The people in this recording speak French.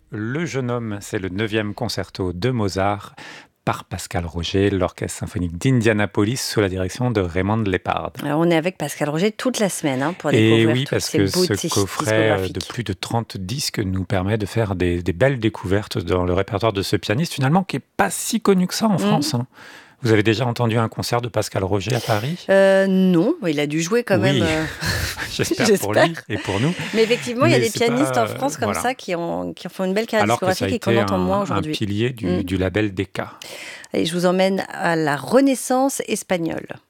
Le jeune homme, c'est le 9e concerto de Mozart par Pascal Roger, l'Orchestre symphonique d'Indianapolis sous la direction de Raymond Lepard. Alors, on est avec Pascal Roger toute la semaine pour Et découvrir oui, toutes parce ces que ce beautés coffret de discographiques. plus de 30 disques nous permet de faire des belles découvertes dans le répertoire de ce pianiste, finalement, qui n'est pas si connu que ça en France. Vous avez déjà entendu un concert de Pascal Roger à Paris ? Non, il a dû jouer quand même. Oui, j'espère pour lui et pour nous. Mais effectivement, il y a des c'est pianistes en pas, France comme voilà. ça qui font une belle carrière Alors que ça a discographique et qu'on été entend moins un aujourd'hui. pilier du label Decca. Et je vous emmène à la Renaissance espagnole.